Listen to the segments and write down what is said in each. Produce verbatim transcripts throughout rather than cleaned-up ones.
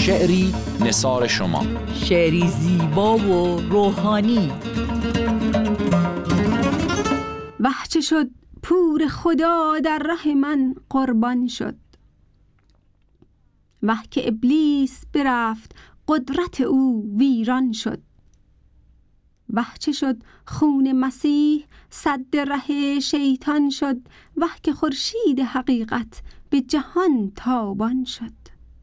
شعری نثار شما، شعری زیبا و روحانی. وه چه شد پور خدا در ره من قربان شد، وه که ابلیس برفت قدرت او ویران شد. وه چه شد خون مسیح سد ره شیطان شد، وه که خورشید حقیقت به جهان تابان شد.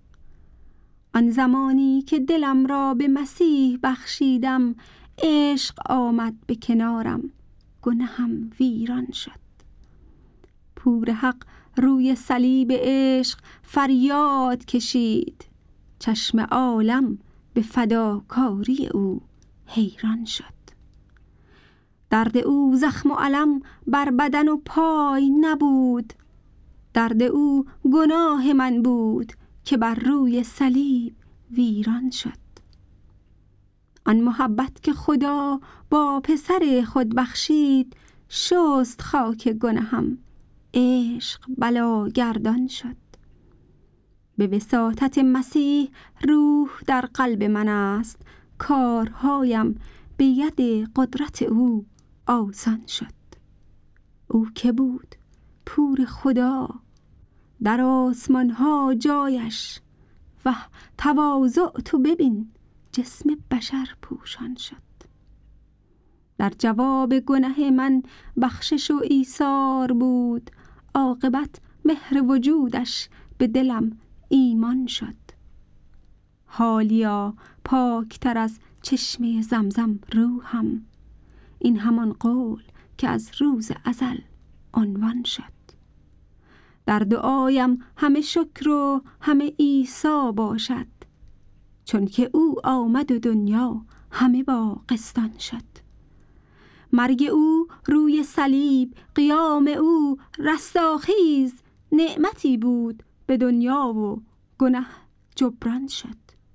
آن زمانی که دلم را به مسیح بخشیدم، عشق آمد به کنارم، گناهم ویران شد. پور حق روی صلیب عشق فریاد کشید، چشم عالم به فداکاری او حیران شد. درد او زخم و علم بر بدن و پای نبود، درد او گناه من بود که بر روی صلیب ویران شد. آن محبت که خدا با پسر خود بخشید، شست خاک گناهم، عشق بلا گردان شد. به وساطت مسیح روح در قلب من است، کارهایم به ید قدرت او آسان شد. او که بود پور خدا، در آسمان ها جایش، و تواضع تو ببین جسم بشر پوشان شد. در جواب گناه من بخشش و ایثار بود، عاقبت مهر وجودش به دلم ایمان شد. حالیا پاکتر از چشمه زمزم روحم، این همان قول که از روز ازل عنوان شد. در دعایم همه شکر و همه عیسی باشد، چون که او آمد و دنیا همه با قسطان شد. مرگ او روی صلیب، قیام او رستاخیز، نعمتی بود به دنیا و گناه جبران شد.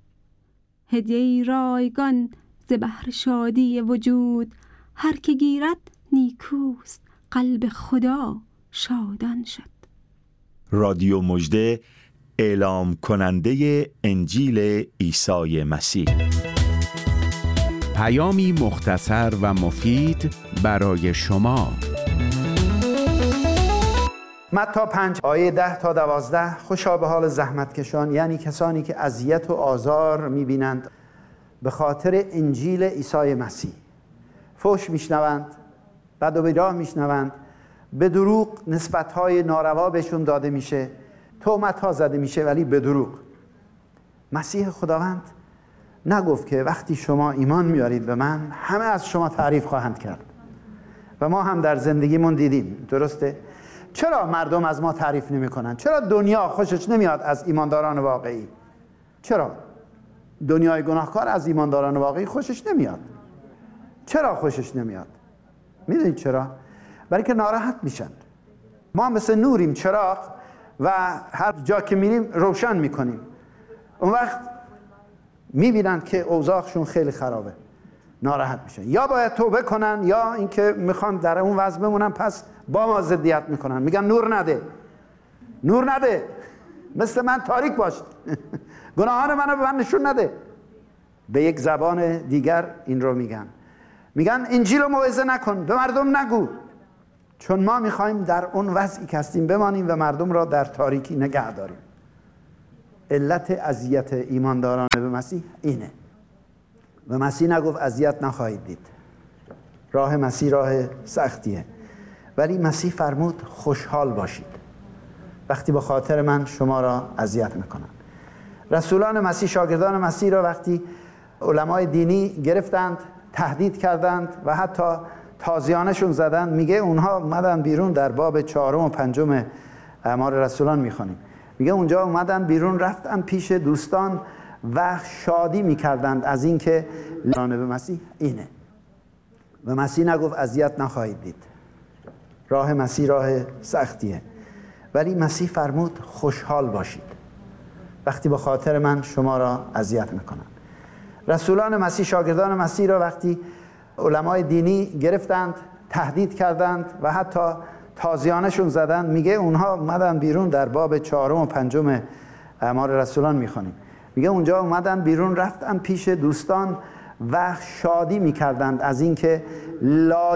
هدیه رایگان ز بحر شادی وجود، هر که گیرد نیکوست، قلب خدا شادان شد. رادیو مژده، اعلام کننده انجیل عیسی مسیح. پیامی مختصر و مفید برای شما. متی پنج آیه ده تا دوازده. خوشا به حال زحمتکشان، یعنی کسانی که اذیت و آزار میبینند به خاطر انجیل عیسی مسیح. فحش میشنوند، بد و بیراه میشنوند، به دروغ نسبت‌های ناروا بهشون داده میشه، تهمت‌ها زده میشه، ولی به دروغ. مسیح خداوند نگفت که وقتی شما ایمان میارید به من، همه از شما تعریف خواهند کرد. و ما هم در زندگیمون دیدیم، درسته؟ چرا مردم از ما تعریف نمی‌کنند؟ چرا دنیا خوشش نمیاد از ایمانداران واقعی؟ چرا دنیای گناهکار از ایمانداران واقعی خوشش نمیاد؟ چرا خوشش نمیاد؟ میدونید چرا؟ برای که ناراحت میشن. ما مثل نوریم، چراغ، و هر جا که میریم روشن میکنیم. اون وقت میبینند که اوضاعشون خیلی خرابه، ناراحت میشن. یا باید توبه کنن، یا اینکه میخوان در اون وضع بمونن، پس با ما ضدیت میکنن، میگن نور نده، نور نده، مثل من تاریک باش، گناهان منو به من نشون نده. به یک زبان دیگر این رو میگن، میگن انجیل رو موعظه نکن، به مردم نگو، چون ما میخوایم در اون وضعی که هستیم بمانیم و مردم را در تاریکی نگه داریم. علت اذیت ایمانداران به مسیح اینه. و مسیح نگفت اذیت نخواهید دید، راه مسیح راه سختیه، ولی مسیح فرمود خوشحال باشید وقتی به خاطر من شما را اذیت میکنن. رسولان مسیح، شاگردان مسیح را وقتی علمای دینی گرفتند، تهدید کردند و حتی تازیانشون زدند، میگه اونها اومدن بیرون، در باب چهارم و پنجم اعمال رسولان میخونیم، میگه اونجا اومدن بیرون، رفتن پیش دوستان و شادی میکردند از اینکه لانه به مسیح اینه. و مسیح نگفت اذیت نخواهید دید، راه مسیح راه سختیه، ولی مسیح فرمود خوشحال باشید وقتی به خاطر من شما را اذیت میکنن. رسولان مسیح، شاگردان مسیح را وقتی علمای دینی گرفتند، تهدید کردند و حتی تازیانشون زدند، میگه اونها اومدن بیرون، در باب چهارم و پنجم اعمال رسولان میخونیم، میگه اونجا اومدن بیرون، رفتن پیش دوستان و شادی میکردند از اینکه لا